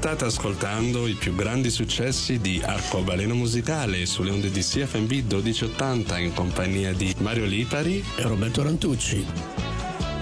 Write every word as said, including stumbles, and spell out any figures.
State ascoltando i più grandi successi di Arcobaleno Musicale sulle onde di C F M B milleduecentottanta in compagnia di Mario Lipari e Roberto Rantucci.